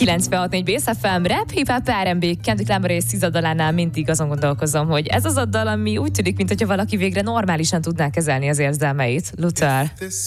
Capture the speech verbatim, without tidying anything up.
kilencvenhat négy Bész ef em, rap, hip-hop, er and bé, Kendrick Lamar és SZA dalánál mindig azon gondolkozom, hogy ez az a dal, ami úgy tűnik, mintha valaki végre normálisan tudná kezelni az érzelmeit. Luther.